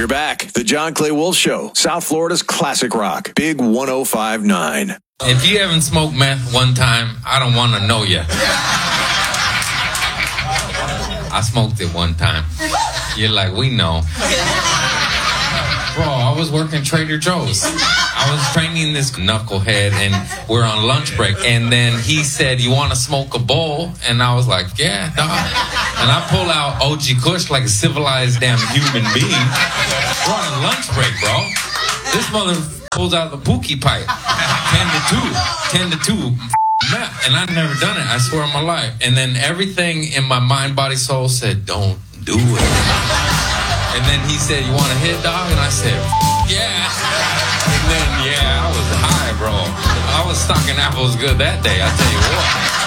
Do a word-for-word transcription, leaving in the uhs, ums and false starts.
We're back. The John Clay Wolf Show, South Florida's classic rock, Big one oh five point nine. If you haven't smoked meth one time, I don't want to know you. I smoked it one time. You're like, we know. Bro, I was working Trader Joe's. I was training this knucklehead, and we're on lunch break. And then he said, you want to smoke a bowl? And I was like, yeah, dog. And I pull out O G Kush like a civilized damn human being. We're on a lunch break, bro. This mother pulls out the pookie pipe. ten to two. ten to two. And I've never done it, I swear on my life. And then everything in my mind, body, soul said, don't do it. And then he said, you want to hit, dog? And I said, yeah. And then, yeah, I was high, bro. I was stocking apples good that day, I tell you what.